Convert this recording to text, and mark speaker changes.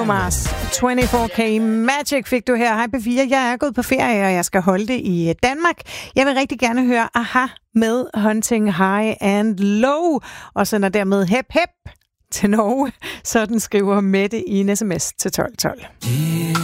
Speaker 1: Mars. 24K Magic fik du her. Hej P4, jeg er gået på ferie, og jeg skal holde det i Danmark. Jeg vil rigtig gerne høre Aha med Hunting High and Low, og sender dermed hep hep til Norge. Sådan skriver Mette i en sms til 1212.